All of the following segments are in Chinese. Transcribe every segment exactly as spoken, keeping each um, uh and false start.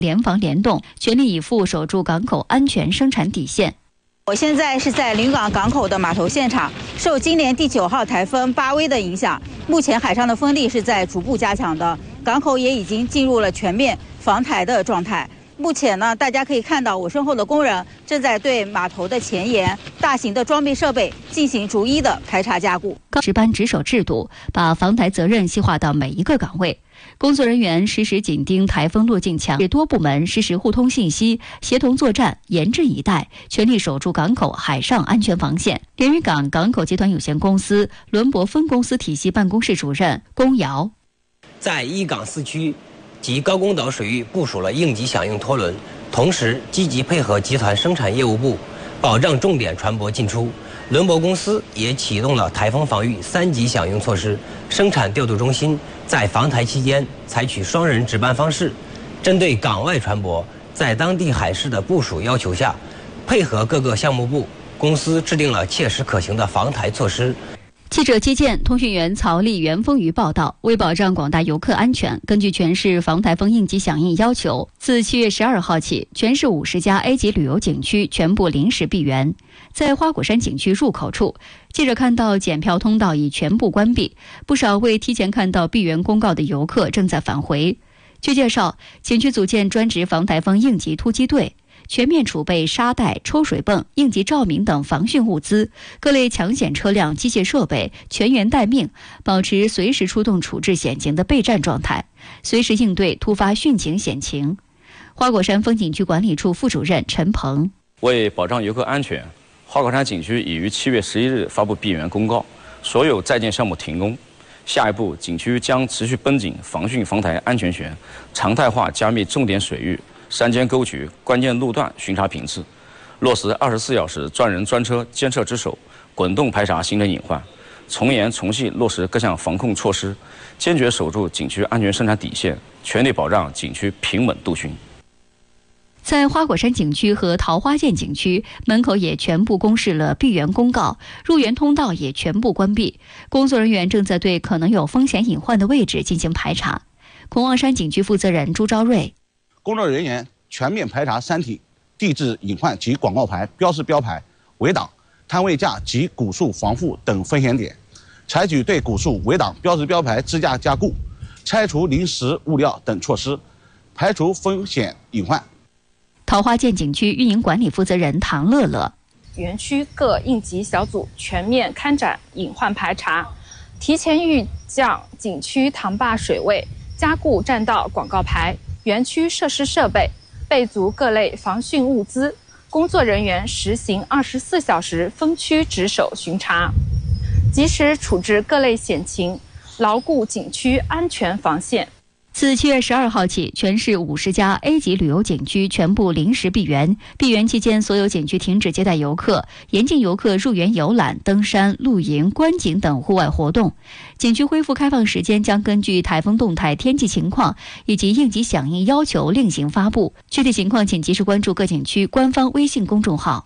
联防联动，全力以赴守住港口安全生产底线。 我现在是在临港港口的码头现场，受今年第九号台风巴威的影响，目前海上的风力是在逐步加强的，港口也已经进入了全面防台的状态。目前呢，大家可以看到我身后的工人正在对码头的前沿大型的装备设备进行逐一的排查加固。 值班值守制度把防台责任细化到每一个岗位，工作人员实时紧盯台风路径强，多部门实时互通信息，协同作战，严阵以待，全力守住港口海上安全防线。连云港港口集团有限公司伦博分公司体系办公室主任龚瑶， 在一港四区及高公岛水域部署了应急响应拖轮，同时积极配合集团生产业务部，保障重点船舶进出。伦博公司也启动了台风防御三级响应措施，生产调度中心在防台期间采取双人值班方式，针对港外船舶在当地海事的部署要求下，配合各个项目部，公司制定了切实可行的防台措施。 记者接见通讯员曹丽、袁丰瑜报道，为保障广大游客安全，根据全市防台风应急响应要求，自七月十二号起，全市五十家 A 级旅游景区全部临时闭园。在花果山景区入口处，记者看到检票通道已全部关闭，不少未提前看到闭园公告的游客正在返回。据介绍，景区组建专职防台风应急突击队，全面储备沙袋、抽水泵、应急照明等防汛物资，各类抢险车辆、机械设备全员待命，保持随时出动处置险情的备战状态，随时应对突发汛情险情。花果山风景区管理处副主任陈鹏， 为保障游客安全，花果山景区已于七月十一日发布闭园公告，所有在建项目停工。下一步，景区将持续绷紧防汛防台安全悬，常态化加密重点水域、山间沟渠、关键路段巡查频次，落实二十四小时专人专车监测值守，滚动排查行程隐患，从严从细落实各项防控措施，坚决守住景区安全生产底线，全力保障景区平稳度汛。 在花果山景区和桃花涧景区门口也全部公示了闭园公告，入园通道也全部关闭，工作人员正在对可能有风险隐患的位置进行排查。孔望山景区负责人朱昭瑞， 工作人员全面排查山体、地质隐患及广告牌、标识标牌、围挡、摊位架及古树防护等风险点，采取对古树、围挡、标识标牌支架加固、拆除临时物料等措施，排除风险隐患。 桃花涧景区运营管理负责人唐乐乐， 园区各应急小组全面开展隐患排查，提前预降景区塘坝水位，加固栈道广告牌、园区设施设备，备足各类防汛物资，工作人员实行二十四小时封区值守巡查，及时处置各类险情，牢固景区安全防线。 自七月十二号起，全市五十家 A 级旅游景区全部临时闭园。闭园期间，所有景区停止接待游客，严禁游客入园游览、登山、露营、观景等户外活动。景区恢复开放时间将根据台风动态、天气情况以及应急响应要求另行发布。具体情况请及时关注各景区官方微信公众号。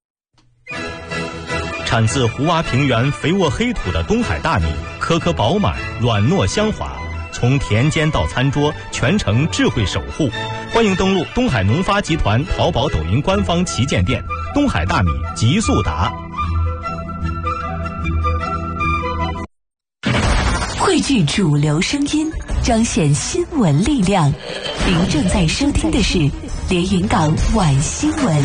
产自湖洼平原肥沃黑土的东海大米，颗颗饱满，软糯香滑。从田间到餐桌，全程智慧守护。欢迎登录东海农发集团淘宝、抖音官方旗舰店“东海大米极速达”。 汇聚主流声音，彰显新闻力量。您正在收听的是连云港晚新闻。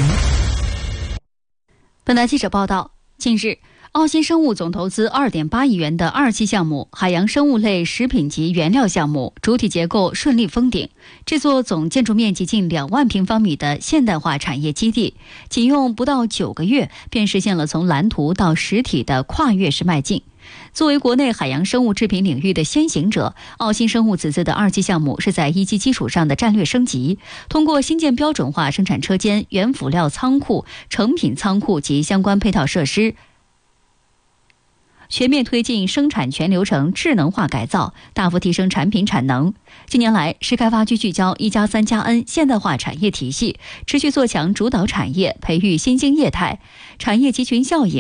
本台记者报道，近日，澳新生物总投资 二点八亿元的二期项目海洋生物类食品级原料项目主体结构顺利封顶。这座总建筑面积近两万平方米的现代化产业基地，仅用不到九个月便实现了从蓝图到实体的跨越式迈进。作为国内海洋生物制品领域的先行者，澳新生物此次的二期项目是在一期基础上的战略升级，通过新建标准化生产车间、原辅料仓库、成品仓库及相关配套设施，全面推进生产全流程智能化改造，大幅提升产品产能。近年来，市开发局聚焦一加三加 N 现代化产业体系，持续做强主导产业，培育新兴业态，产业集群效应